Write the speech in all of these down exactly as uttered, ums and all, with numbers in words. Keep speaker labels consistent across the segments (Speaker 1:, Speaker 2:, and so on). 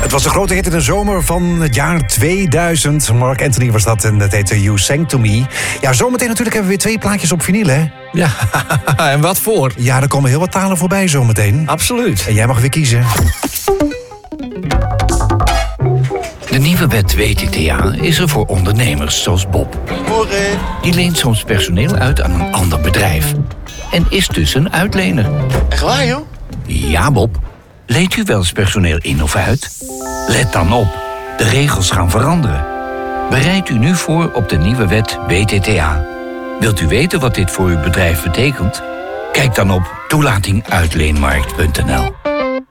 Speaker 1: Het was de grote hit in de zomer van het jaar tweeduizend. Mark Anthony was dat en dat heette You Sang To Me. Ja, zometeen natuurlijk hebben we weer twee plaatjes op vinyl, hè?
Speaker 2: Ja, en wat voor?
Speaker 1: Ja, er komen heel wat talen voorbij zometeen.
Speaker 2: Absoluut.
Speaker 1: En jij mag weer kiezen.
Speaker 3: De nieuwe wet W T T A is er voor ondernemers zoals Bob.
Speaker 4: Morgen.
Speaker 3: Die leent soms personeel uit aan een ander bedrijf. En is dus een uitlener.
Speaker 4: Echt waar, joh?
Speaker 3: Ja, Bob. Leent u wel eens personeel in of uit? Let dan op. De regels gaan veranderen. Bereid u nu voor op de nieuwe wet W T T A. Wilt u weten wat dit voor uw bedrijf betekent? Kijk dan op toelating uitleenmarkt punt n l.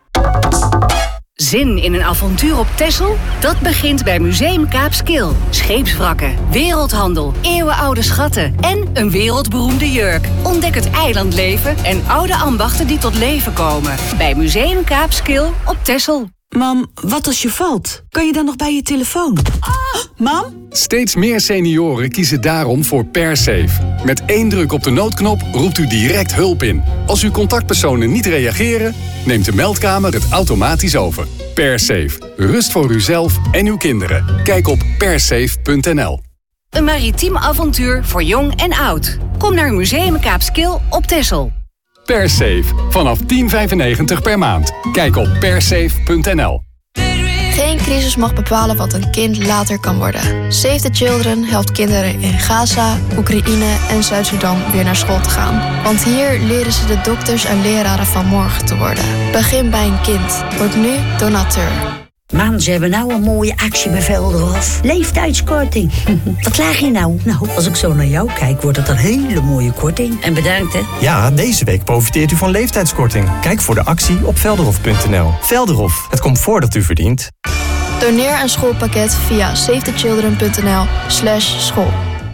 Speaker 5: Zin in een avontuur op Texel? Dat begint bij Museum Kaapskil. Scheepswrakken, wereldhandel, eeuwenoude schatten en een wereldberoemde jurk. Ontdek het eilandleven en oude ambachten die tot leven komen. Bij Museum Kaapskil op Texel.
Speaker 6: Mam, wat als je valt? Kan je dan nog bij je telefoon? Ah, mam?
Speaker 7: Steeds meer senioren kiezen daarom voor PerSafe. Met één druk op de noodknop roept u direct hulp in. Als uw contactpersonen niet reageren, neemt de meldkamer het automatisch over. PerSafe. Rust voor uzelf en uw kinderen. Kijk op persafe punt n l.
Speaker 5: Een maritiem avontuur voor jong en oud. Kom naar Museum Kaapskil op Texel.
Speaker 7: PerSafe. Vanaf tien vijfennegentig per maand. Kijk op persafe punt n l.
Speaker 8: Geen crisis mag bepalen wat een kind later kan worden. Save the Children helpt kinderen in Gaza, Oekraïne en Zuid-Sudan weer naar school te gaan. Want hier leren ze de dokters en leraren van morgen te worden. Begin bij een kind. Word nu donateur.
Speaker 9: Man, ze hebben nou een mooie actie bij Velderhof. Leeftijdskorting. Wat klaag je nou? Nou, als ik zo naar jou kijk, wordt het een hele mooie korting. En bedankt, hè?
Speaker 10: Ja, deze week profiteert u van leeftijdskorting. Kijk voor de actie op velderhof punt n l. Velderhof, het comfort dat u verdient.
Speaker 8: Doneer een schoolpakket via safethechildren punt n l slash school.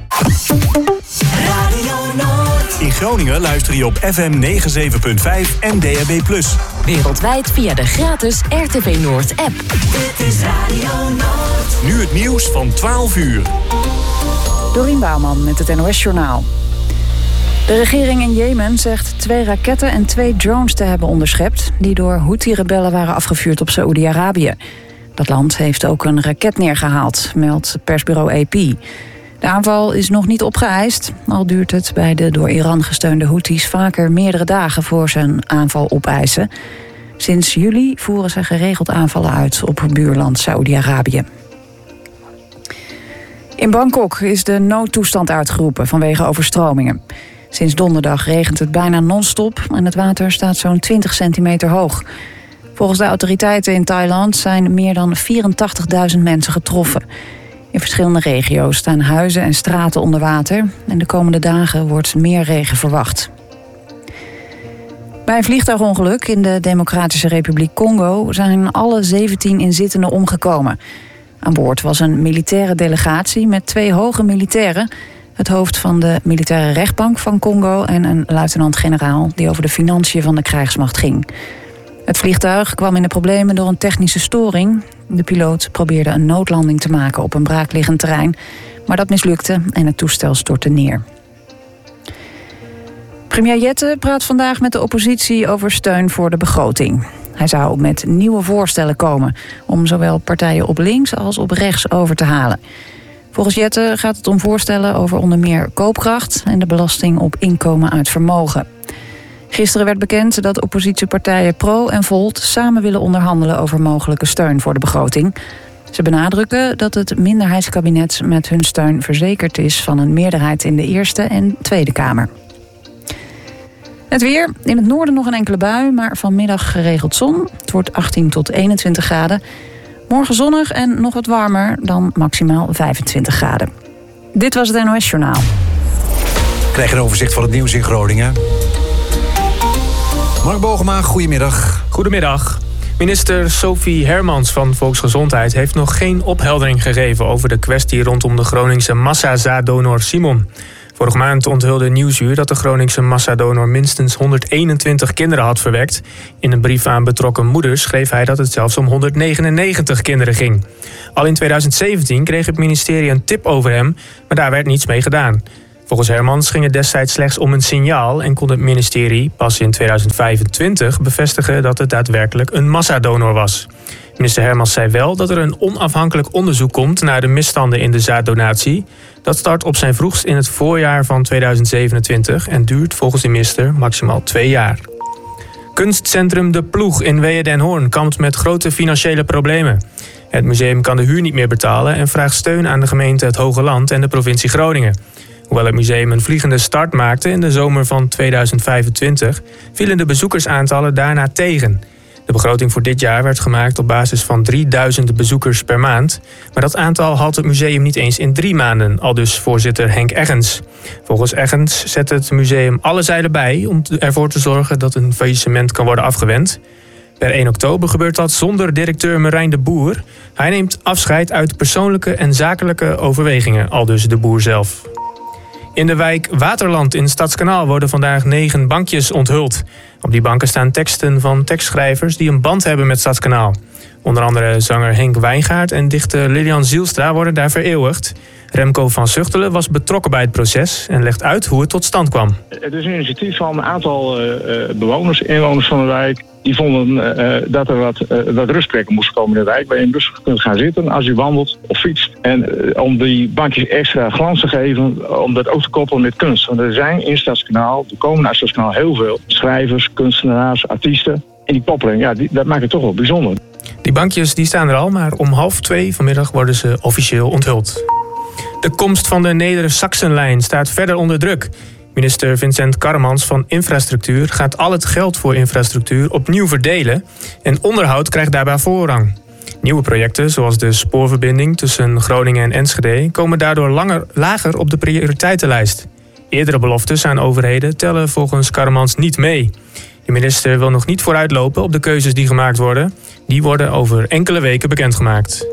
Speaker 11: In Groningen luister je op F M negenenzeventig punt vijf en D A B plus.
Speaker 12: Wereldwijd via de gratis R T V Noord app.
Speaker 11: Dit is Radio Noord. Nu het nieuws van twaalf uur.
Speaker 13: Dorien Bouwman met het N O S-journaal. De regering in Jemen zegt twee raketten en twee drones te hebben onderschept die door Houthi-rebellen waren afgevuurd op Saoedi-Arabië. Dat land heeft ook een raket neergehaald, meldt persbureau A P. De aanval is nog niet opgeëist, al duurt het bij de door Iran gesteunde Houthis vaker meerdere dagen voor ze een aanval opeisen. Sinds juli voeren ze geregeld aanvallen uit op buurland Saoedi-Arabië. In Bangkok is de noodtoestand uitgeroepen vanwege overstromingen. Sinds donderdag regent het bijna non-stop en het water staat zo'n twintig centimeter hoog. Volgens de autoriteiten in Thailand zijn meer dan vierentachtigduizend mensen getroffen. In verschillende regio's staan huizen en straten onder water en de komende dagen wordt meer regen verwacht. Bij een vliegtuigongeluk in de Democratische Republiek Congo zijn alle zeventien inzittenden omgekomen. Aan boord was een militaire delegatie met twee hoge militairen, het hoofd van de militaire rechtbank van Congo en een luitenant-generaal die over de financiën van de krijgsmacht ging. Het vliegtuig kwam in de problemen door een technische storing. De piloot probeerde een noodlanding te maken op een braakliggend terrein, maar dat mislukte en het toestel stortte neer. Premier Jette praat vandaag met de oppositie over steun voor de begroting. Hij zou met nieuwe voorstellen komen om zowel partijen op links als op rechts over te halen. Volgens Jette gaat het om voorstellen over onder meer koopkracht en de belasting op inkomen uit vermogen. Gisteren werd bekend dat oppositiepartijen Pro en Volt samen willen onderhandelen over mogelijke steun voor de begroting. Ze benadrukken dat het minderheidskabinet met hun steun verzekerd is van een meerderheid in de Eerste en Tweede Kamer. Het weer. In het noorden nog een enkele bui, maar vanmiddag geregeld zon. Het wordt achttien tot eenentwintig graden. Morgen zonnig en nog wat warmer, dan maximaal vijfentwintig graden. Dit was het N O S-journaal.
Speaker 1: Krijg een overzicht van het nieuws in Groningen. Mark Bogema, goedemiddag.
Speaker 14: Goedemiddag. Minister Sophie Hermans van Volksgezondheid heeft nog geen opheldering gegeven over de kwestie rondom de Groningse massazaaddonor Simon. Vorige maand onthulde Nieuwsuur dat de Groningse massadonor minstens honderdeenentwintig kinderen had verwekt. In een brief aan betrokken moeders schreef hij dat het zelfs om honderdnegenennegentig kinderen ging. Al in tweeduizend zeventien kreeg het ministerie een tip over hem, maar daar werd niets mee gedaan. Volgens Hermans ging het destijds slechts om een signaal en kon het ministerie pas in tweeduizend vijfentwintig bevestigen dat het daadwerkelijk een massadonor was. Minister Hermans zei wel dat er een onafhankelijk onderzoek komt naar de misstanden in de zaaddonatie. Dat start op zijn vroegst in het voorjaar van tweeduizend zevenentwintig en duurt volgens de minister maximaal twee jaar. Kunstcentrum De Ploeg in Wehe-den Hoorn kampt met grote financiële problemen. Het museum kan de huur niet meer betalen en vraagt steun aan de gemeente Het Hoge Land en de provincie Groningen. Hoewel het museum een vliegende start maakte in de zomer van tweeduizend vijfentwintig, vielen de bezoekersaantallen daarna tegen. De begroting voor dit jaar werd gemaakt op basis van drieduizend bezoekers per maand. Maar dat aantal haalt het museum niet eens in drie maanden, aldus voorzitter Henk Eggens. Volgens Eggens zet het museum alle zeilen bij om ervoor te zorgen dat een faillissement kan worden afgewend. Per één oktober gebeurt dat zonder directeur Marijn de Boer. Hij neemt afscheid uit persoonlijke en zakelijke overwegingen, aldus de Boer zelf. In de wijk Waterland in Stadskanaal worden vandaag negen bankjes onthuld. Op die banken staan teksten van tekstschrijvers die een band hebben met Stadskanaal. Onder andere zanger Henk Wijngaard en dichter Lilian Zielstra worden daar vereeuwigd. Remco van Zuchtelen was betrokken bij het proces en legt uit hoe het tot stand kwam.
Speaker 4: Het is een initiatief van een aantal uh, bewoners, inwoners van de wijk. Die vonden uh, dat er wat, uh, wat rustplekken moesten komen in de wijk. Waar je rustig kunt gaan zitten als je wandelt of fietst. En uh, om die bankjes extra glans te geven, om dat ook te koppelen met kunst. Want er zijn in Stadskanaal, er komen naar Stadskanaal heel veel schrijvers, kunstenaars, artiesten. En die koppeling, ja, die, dat maakt het toch wel bijzonder.
Speaker 14: Die bankjes die staan er al, maar om half twee vanmiddag worden ze officieel onthuld. De komst van de Neder-Saxenlijn staat verder onder druk. Minister Vincent Karremans van Infrastructuur gaat al het geld voor infrastructuur opnieuw verdelen en onderhoud krijgt daarbij voorrang. Nieuwe projecten, zoals de spoorverbinding tussen Groningen en Enschede, komen daardoor langer, lager op de prioriteitenlijst. Eerdere beloftes aan overheden tellen volgens Karremans niet mee. De minister wil nog niet vooruitlopen op de keuzes die gemaakt worden. Die worden over enkele weken bekendgemaakt.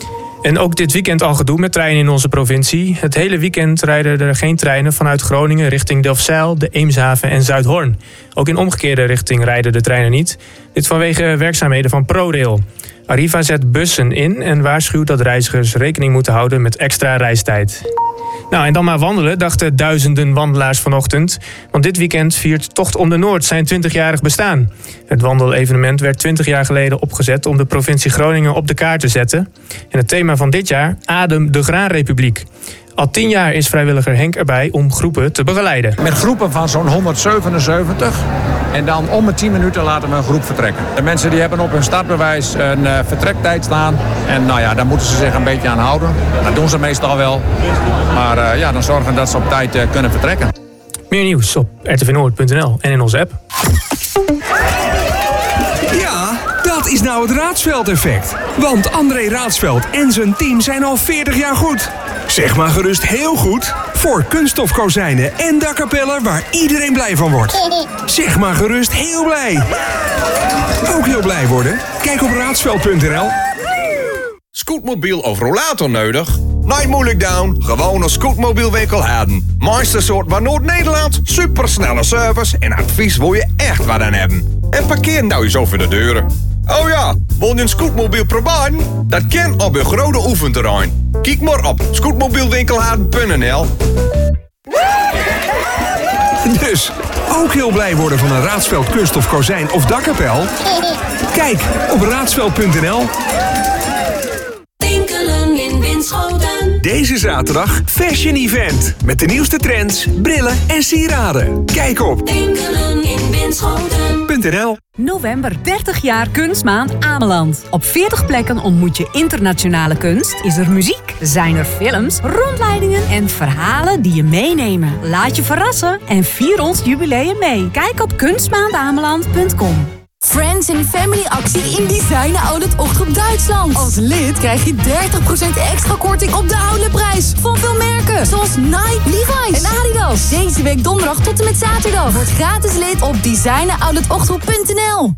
Speaker 14: En ook dit weekend al gedoe met treinen in onze provincie. Het hele weekend rijden er geen treinen vanuit Groningen richting Delfzijl, de Eemshaven en Zuidhorn. Ook in omgekeerde richting rijden de treinen niet. Dit vanwege werkzaamheden van ProRail. Arriva zet bussen in en waarschuwt dat reizigers rekening moeten houden met extra reistijd. Nou, en dan maar wandelen, dachten duizenden wandelaars vanochtend. Want dit weekend viert Tocht om de Noord zijn twintigjarig bestaan. Het wandelevenement werd twintig jaar geleden opgezet om de provincie Groningen op de kaart te zetten. En het thema van dit jaar, Adem de Graanrepubliek. Al tien jaar is vrijwilliger Henk erbij om groepen te begeleiden.
Speaker 15: Met groepen van zo'n honderdzevenenzeventig. En dan om de tien minuten laten we een groep vertrekken. De mensen die hebben op hun startbewijs een uh, vertrektijd staan. En nou ja, daar moeten ze zich een beetje aan houden. Dat doen ze meestal wel. Maar uh, ja, dan zorgen dat ze op tijd uh, kunnen vertrekken.
Speaker 14: Meer nieuws op r t v noord punt n l en in onze app.
Speaker 16: Ja, dat is nou het Raadsveld-effect. Want André Raadsveld en zijn team zijn al veertig jaar goed. Zeg maar gerust heel goed voor kunststofkozijnen en dakkapellen waar iedereen blij van wordt. Zeg maar gerust heel blij. Ook heel blij worden? Kijk op raadsveld punt n l.
Speaker 17: Scootmobiel of rollator nodig? Nee, moeilijk down. Gewoon een scootmobielwinkel hebben. Mooiste soort van Noord-Nederland. Supersnelle service en advies wil je echt wat aan hebben. En parkeer nou eens over de deuren. Oh ja, wil je een scootmobiel proberen? Dat kan op een grote oefenterrein. Kijk maar op scootmobielwinkelhaden punt n l.
Speaker 16: Dus, ook heel blij worden van een Raadsveld kunststof kozijn of dakkapel? Kijk op raadsveld punt n l.
Speaker 18: Tinkelen in Winschoten.
Speaker 16: Deze zaterdag Fashion Event. Met de nieuwste trends, brillen en sieraden. Kijk op
Speaker 18: Tinkelen in Winschoten
Speaker 16: punt n l.
Speaker 19: November dertig jaar Kunstmaand Ameland. Op veertig plekken ontmoet je internationale kunst, is er muziek, zijn er films, rondleidingen en verhalen die je meenemen. Laat je verrassen en vier ons jubileum mee. Kijk op kunstmaandameland punt com.
Speaker 20: Friends and Family actie in Designer Outlet Ochtroep Duitsland. Als lid krijg je dertig procent extra korting op de outletprijs van veel merken. Zoals Nike, Levi's en Adidas. Deze week donderdag tot en met zaterdag. Word gratis lid op designer outlet ochtroep punt n l.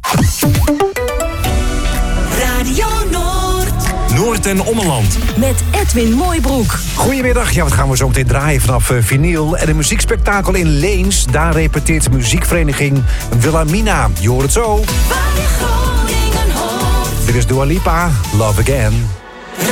Speaker 18: Radio Noord.
Speaker 16: Noord en Ommeland.
Speaker 19: Met Edwin Mooibroek.
Speaker 1: Goedemiddag, ja, wat gaan we zo meteen draaien vanaf uh, vinyl. En een muziekspektakel in Leens. Daar repeteert muziekvereniging Wilhelmina. Je hoort het zo.
Speaker 18: Waar je Groningen hoort.
Speaker 1: Dit is Dua Lipa, Love Again.